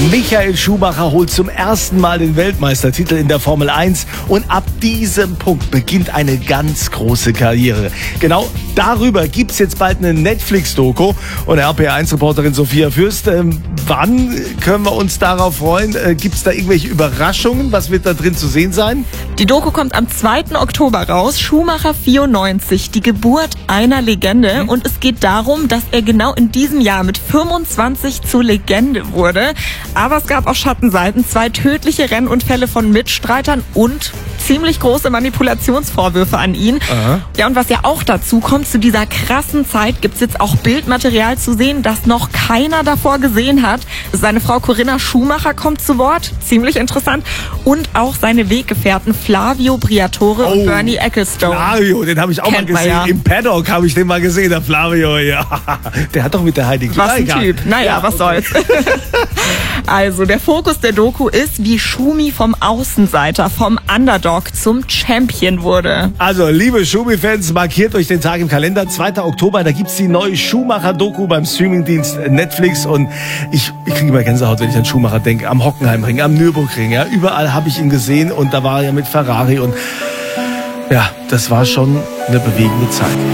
Michael Schumacher holt zum ersten Mal den Weltmeistertitel in der Formel 1 und ab diesem Punkt beginnt eine ganz große Karriere. Genau darüber gibt's jetzt bald eine Netflix-Doku und RPR1-Reporterin Sophia Fürst, wann können wir uns darauf freuen? Gibt's da irgendwelche Überraschungen? Was wird da drin zu sehen sein? Die Doku kommt am 2. Oktober raus. Schumacher 94, die Geburt einer Legende. Und es geht darum, dass er genau in diesem Jahr mit 25 zur Legende wurde. Aber es gab auch Schattenseiten, 2 tödliche Rennunfälle von Mitstreitern und ziemlich große Manipulationsvorwürfe an ihn. Aha. Ja, und was ja auch dazu kommt, zu dieser krassen Zeit gibt's jetzt auch Bildmaterial zu sehen, das noch keiner davor gesehen hat. Seine Frau Corinna Schumacher kommt zu Wort, ziemlich interessant. Und auch seine Weggefährten Flavio Briatore und Bernie Ecclestone. Flavio, den habe ich auch mal gesehen. Ja. Im Paddock habe ich den mal gesehen, der Flavio. Ja. Der hat doch mit der Heidi Was ein Klum. Typ. Naja, was soll's. Also, der Fokus der Doku ist, wie Schumi vom Außenseiter, vom Underdog zum Champion wurde. Also, liebe Schumi-Fans, markiert euch den Tag im Kalender. 2. Oktober, da gibt's die neue Schumacher-Doku beim Streamingdienst Netflix. Und ich kriege immer Gänsehaut, wenn ich an Schumacher denke. Am Hockenheimring, am Nürburgring. Ja, überall habe ich ihn gesehen und da war er ja mit Ferrari. Und ja, das war schon eine bewegende Zeit.